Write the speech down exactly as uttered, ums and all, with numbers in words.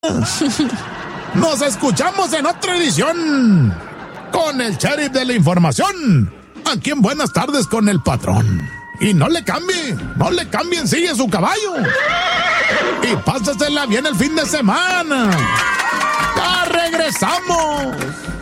Nos escuchamos en otra edición con el sheriff de la información, aquí en Buenas Tardes con el Patrón. Y no le cambie, no le cambien, sigue su caballo. Y pásasela bien el fin de semana. ¡Ya regresamos!